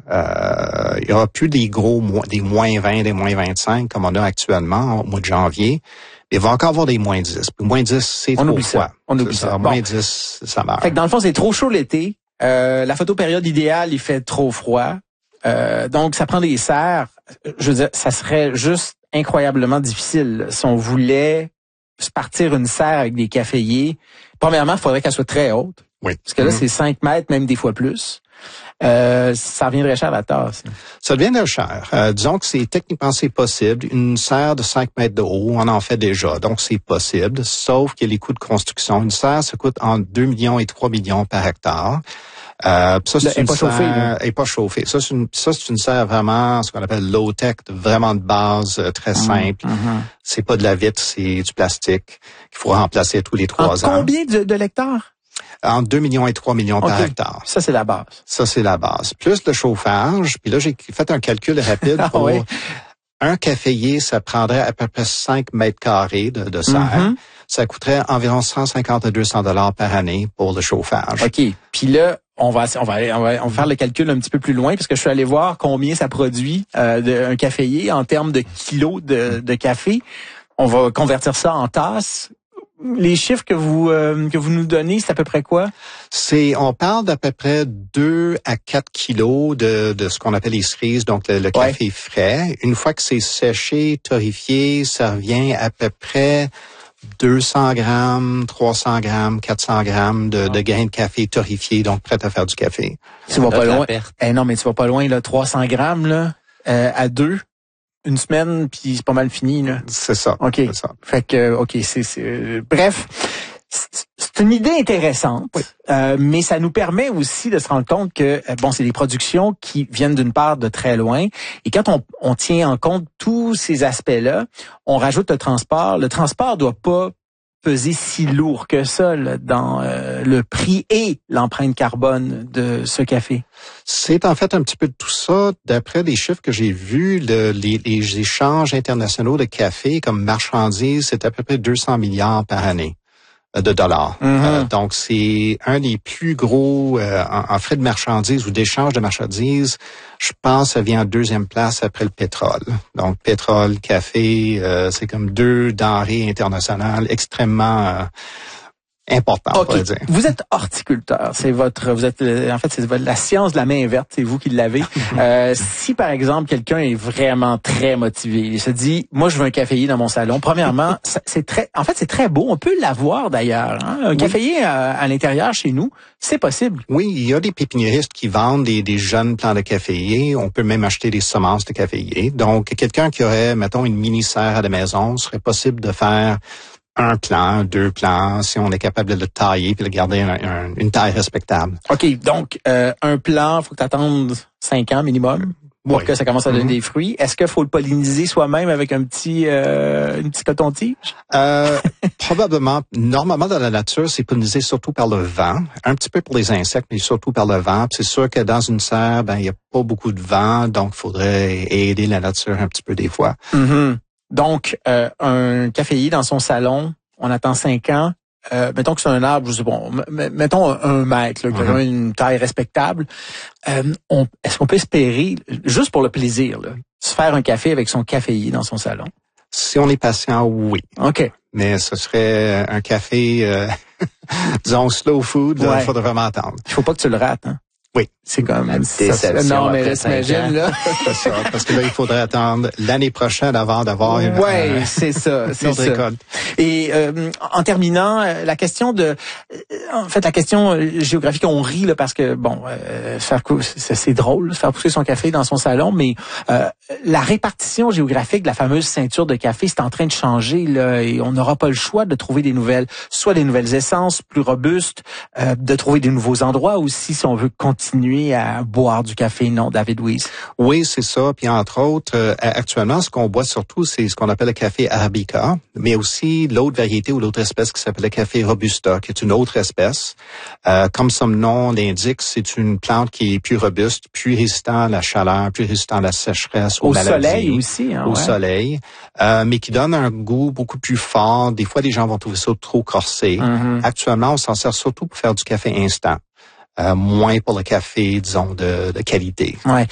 Il y aura plus des moins 20, des moins 25 comme on a actuellement au mois de janvier. Il va encore avoir des moins 10. Puis moins 10, c'est trop froid. On oublie ça. Moins 10, ça meurt. Fait que dans le fond, c'est trop chaud l'été. La photopériode idéale, il fait trop froid. Donc, ça prend des serres. Je veux dire, ça serait juste incroyablement difficile si on voulait se partir une serre avec des caféiers. Premièrement, il faudrait qu'elle soit très haute. Oui. Parce que là, c'est 5 mètres, même des fois plus. Ça reviendrait cher à la tasse. Ça deviendrait cher. Disons que c'est possible. Une serre de 5 mètres de haut, on en fait déjà. Donc, c'est possible. Sauf que les coûts de construction. Une serre, ça coûte entre 2 millions et 3 millions par hectare. Ça, c'est une serre, elle est pas chauffée. Ça, c'est une serre vraiment, ce qu'on appelle low-tech, vraiment de base, très simple. C'est pas de la vitre, c'est du plastique qu'il faut remplacer tous les 3 ans. Combien de l'hectare? Entre 2 millions et 3 millions par hectare. Ça, c'est la base. Ça, c'est la base. Plus le chauffage. Puis là, j'ai fait un calcul rapide pour un caféier, ça prendrait à peu près 5 mètres carrés de serre. Ça coûterait environ 150 à 200 $ par année pour le chauffage. OK. Puis là, on va faire le calcul un petit peu plus loin parce que je suis allé voir combien ça produit un caféier en termes de kilos de café. On va convertir ça en tasses. Les chiffres que vous nous donnez, c'est à peu près quoi? On parle d'à peu près 2 à 4 kilos de ce qu'on appelle les cerises, donc le café frais. Une fois que c'est séché, torréfié, ça revient à peu près 200 grammes, 300 grammes, 400 grammes de grains de café torréfiés, donc prêts à faire du café. Tu vas pas loin. Non, mais tu vas pas loin, là. 300 grammes, là, à 2. Une semaine, puis c'est pas mal fini, là. C'est ça. OK. C'est ça. Fait que, OK, bref, c'est une idée intéressante, mais ça nous permet aussi de se rendre compte que, c'est des productions qui viennent d'une part de très loin. Et quand on tient en compte tous ces aspects-là, on rajoute le transport. Le transport doit pas peser si lourd que ça là, dans le prix et l'empreinte carbone de ce café. C'est en fait un petit peu de tout ça. D'après des chiffres que j'ai vus, les échanges internationaux de café comme marchandises, c'est à peu près 200 milliards par année de dollars. Donc, c'est un des plus gros en frais de marchandises ou d'échange de marchandises. Je pense que ça vient en deuxième place après le pétrole. Donc, pétrole, café, c'est comme 2 denrées internationales extrêmement important, on pourrait dire. Vous êtes horticulteur, c'est la science de la main verte, c'est vous qui l'avez. Si par exemple quelqu'un est vraiment très motivé, il se dit moi je veux un caféier dans mon salon. Premièrement, c'est très beau, on peut l'avoir d'ailleurs, hein? Un caféier à l'intérieur chez nous, c'est possible. Oui, il y a des pépiniéristes qui vendent des jeunes plants de caféier, on peut même acheter des semences de caféier. Donc quelqu'un qui aurait mettons une mini serre à la maison, serait possible de faire 1 plant, 2 plants, si on est capable de le tailler et de garder une taille respectable. OK, donc un plant, faut que tu attendes 5 ans minimum pour que ça commence à donner des fruits. Est-ce qu'il faut le polliniser soi-même avec un petit coton-tige? Probablement. Normalement, dans la nature, c'est pollinisé surtout par le vent. Un petit peu pour les insectes, mais surtout par le vent. Puis c'est sûr que dans une serre, il n'y a pas beaucoup de vent, donc il faudrait aider la nature un petit peu des fois. Donc, un caféier dans son salon, on attend 5 ans. Mettons que c'est un arbre, je sais pas, mettons 1 mètre, là, qui a une taille respectable. Est-ce qu'on peut espérer, juste pour le plaisir, là, se faire un café avec son caféier dans son salon? Si on est patient, oui. OK. Mais ce serait un café, disons, slow food, il faudrait vraiment attendre. Il faut pas que tu le rates, hein? Oui. C'est comme la déception. Non, mais là, t'imagines, là. C'est ça, parce que là, il faudrait attendre l'année prochaine avant d'avoir une c'est ça. récolte. Et en terminant, la question géographique, on rit là parce que c'est drôle, faire pousser son café dans son salon, mais la répartition géographique de la fameuse ceinture de café, c'est en train de changer là, et on n'aura pas le choix de trouver des nouvelles essences plus robustes, de trouver des nouveaux endroits aussi si on veut continuer à boire du café, non, David Weiss? Oui, c'est ça. Puis entre autres, actuellement, ce qu'on boit surtout, c'est ce qu'on appelle le café Arabica, mais aussi l'autre variété ou l'autre espèce qui s'appelle le café Robusta, qui est une autre espèce. Comme son nom l'indique, c'est une plante qui est plus robuste, plus résistant à la chaleur, plus résistant à la sécheresse, aux maladies. Au soleil aussi, hein, au soleil, mais qui donne un goût beaucoup plus fort. Des fois, les gens vont trouver ça trop corsé. Actuellement, on s'en sert surtout pour faire du café instant. Moins pour le café, disons, de qualité. Ouais.